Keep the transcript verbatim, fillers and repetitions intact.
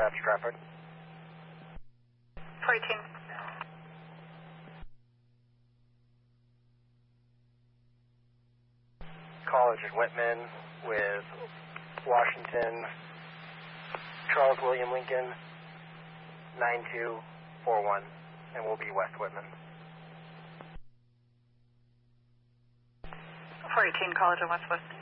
That's traffic. four eighteen. College at Whitman with Washington, Charles William Lincoln, nine two four one, and we'll be West Whitman. four eighteen, College and West West.